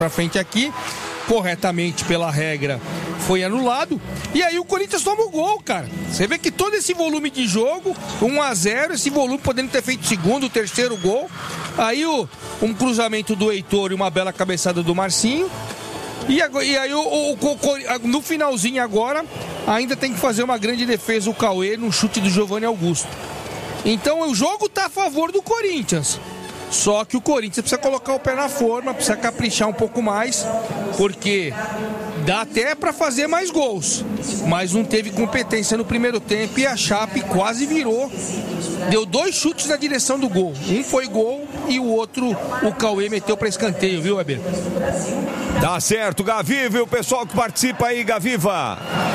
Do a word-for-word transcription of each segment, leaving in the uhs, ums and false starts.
pra frente aqui, corretamente pela regra, foi anulado. E aí o Corinthians toma o gol, cara. Você vê que todo esse volume de jogo, um a zero, esse volume podendo ter feito o segundo, o terceiro gol. Aí o, um cruzamento do Heitor e uma bela cabeçada do Marcinho. E, agora, e aí o, o, o, no finalzinho agora, ainda tem que fazer uma grande defesa o Cauê no chute do Giovanni Augusto. Então o jogo tá a favor do Corinthians. Só que o Corinthians precisa colocar o pé na forma, precisa caprichar um pouco mais, porque dá até para fazer mais gols, mas não teve competência no primeiro tempo e a Chape quase virou. Deu dois chutes na direção do gol. Um foi gol e o outro o Cauê meteu para escanteio, viu, Weber? Tá certo, Gaviva, e o pessoal que participa aí, Gaviva.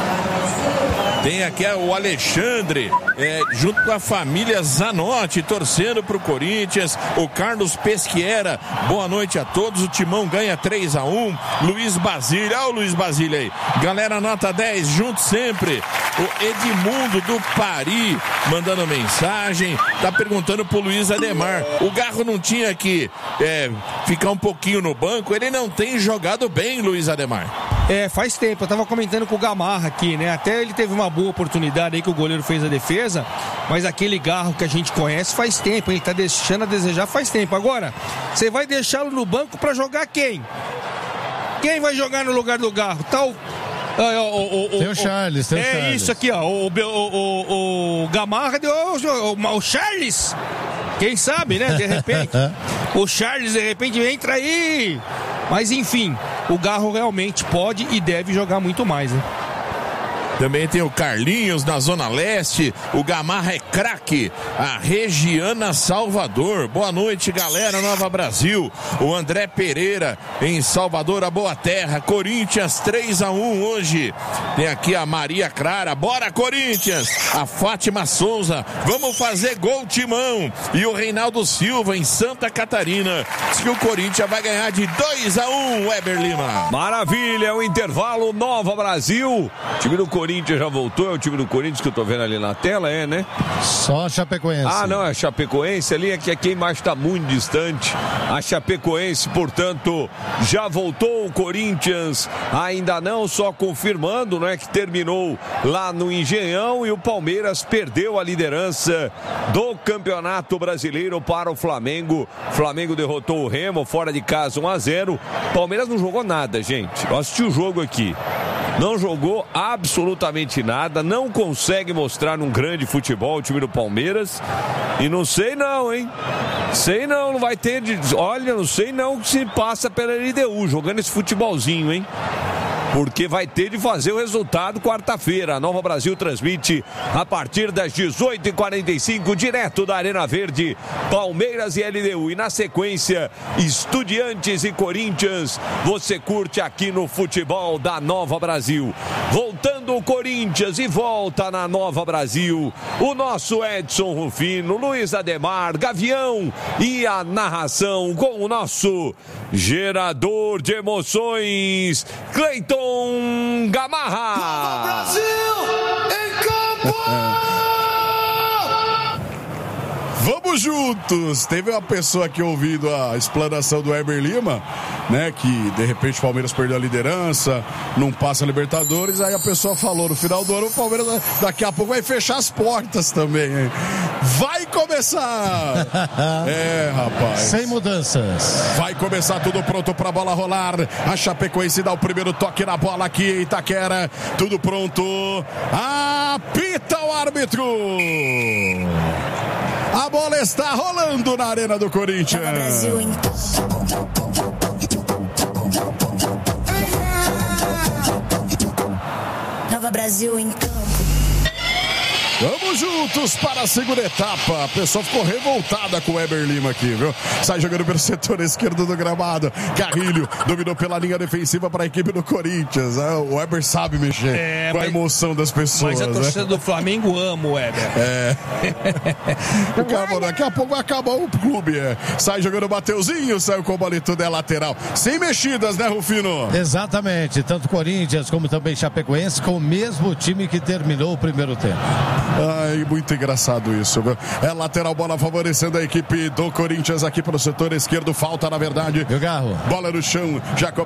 Tem aqui o Alexandre, é, junto com a família Zanotti, torcendo pro Corinthians. O Carlos Pesquiera, boa noite a todos. O Timão ganha três a um. Luiz Basílio, olha o Luiz Basílio aí. Galera, nota dez, junto sempre. O Edmundo do Pari, mandando mensagem. Tá perguntando pro Luiz Ademar. O Garro não tinha que é, ficar um pouquinho no banco. Ele não tem jogado bem, Luiz Ademar. É, faz tempo, eu tava comentando com o Gamarra aqui, né? Até ele teve uma boa oportunidade aí que o goleiro fez a defesa, mas aquele Garro que a gente conhece faz tempo, ele tá deixando a desejar faz tempo. Agora, você vai deixá-lo no banco pra jogar quem? Quem vai jogar no lugar do Garro? Tal. Ah, o, o, o, tem o Charles, tem é o Charles. É isso aqui, ó. O, o, o, o Gamarra deu o, o, o Charles. Quem sabe, né? De repente. O Charles, de repente, entra aí. Mas, enfim, o Garro realmente pode e deve jogar muito mais, né? Também tem o Carlinhos na Zona Leste. O Gamarra é craque. A Regiana Salvador. Boa noite, galera. Nova Brasil. O André Pereira em Salvador, a Boa Terra. Corinthians três a um hoje. Tem aqui a Maria Clara. Bora, Corinthians. A Fátima Souza. Vamos fazer gol, Timão. E o Reinaldo Silva em Santa Catarina. Diz que o Corinthians vai ganhar de dois a um, Weber Lima. Maravilha. O intervalo Nova Brasil. Time do Corinthians. O Corinthians já voltou, é o time do Corinthians que eu tô vendo ali na tela, é, né? Só a Chapecoense. Ah, não, é a Chapecoense ali, é que aqui embaixo tá muito distante. A Chapecoense, portanto, já voltou. O Corinthians ainda não, só confirmando, né, que terminou lá no Engenhão e o Palmeiras perdeu a liderança do Campeonato Brasileiro para o Flamengo. Flamengo derrotou o Remo fora de casa um a zero. Palmeiras não jogou nada, gente. Eu assisti o jogo aqui. Não jogou absolutamente nada, não consegue mostrar um grande futebol o time do Palmeiras. E não sei não, hein? Sei não, não vai ter de... Olha, não sei não se passa pela L D U jogando esse futebolzinho, hein? Porque vai ter de fazer o resultado quarta-feira. A Nova Brasil transmite a partir das dezoito e quarenta e cinco, direto da Arena Verde, Palmeiras e L D U. E na sequência, Estudiantes e Corinthians. Você curte aqui no futebol da Nova Brasil. Voltando o Corinthians e volta na Nova Brasil. O nosso Edson Rufino, Luiz Ademar, Gavião e a narração com o nosso gerador de emoções, Cleiton Gamarra. Nova Brasil em campo! Vamos juntos! Teve uma pessoa aqui ouvindo a explanação do Weber Lima, né? Que de repente o Palmeiras perdeu a liderança, não passa a Libertadores. Aí a pessoa falou: no final do ano o Palmeiras daqui a pouco vai fechar as portas também, hein? Vai começar! É, rapaz. Sem mudanças. Vai começar tudo pronto pra bola rolar. A Chapecoense dá o primeiro toque na bola aqui em Itaquera. Tudo pronto. Apita o árbitro. A bola está rolando na Arena do Corinthians. Nova Brasil em Nova Brasil em campo. Vamos juntos para a segunda etapa. A pessoa ficou revoltada com o Weber Lima aqui, viu? Sai jogando pelo setor esquerdo do gramado. Carrilho dominou pela linha defensiva para a equipe do Corinthians. O Weber sabe mexer é, com a mas, emoção das pessoas. Mas a torcida né? do Flamengo ama o Weber. É. Daqui a pouco vai acabar o clube. É. Sai jogando o Mateuzinho, saiu com o bola e tudo é lateral. Sem mexidas, né, Rufino? Exatamente. Tanto Corinthians como também Chapecoense com o mesmo time que terminou o primeiro tempo. Ai, muito engraçado isso, viu? É lateral, bola favorecendo a equipe do Corinthians aqui para o setor esquerdo. Falta, na verdade. Meu carro. Bola no chão, já